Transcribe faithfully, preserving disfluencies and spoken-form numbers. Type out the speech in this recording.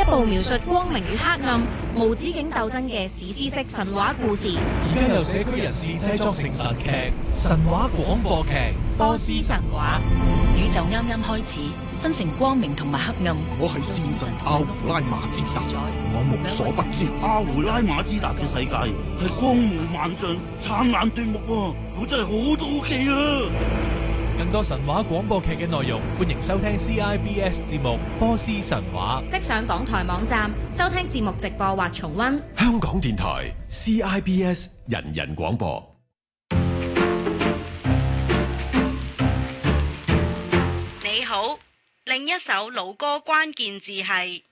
一部描述光明與黑暗、無止境鬥爭嘅史詩式神話故事。 而家由社區人士製作成神劇、神話廣播劇《 波斯神話》。 宇宙啱啱開始，分成光明同埋黑暗。 我係戰神阿胡拉馬茲達，我無所不知。 阿胡拉馬茲達嘅世界係光芒萬丈、燦爛奪目啊！我真係好好奇啊！ 更多神話廣播劇嘅內容，歡迎收聽 C I B S 節目《波斯神話》。 即上港台網站收聽節目直播或重溫。 香港電台 C I B S 人人廣播。 你好，另一首老歌關鍵字係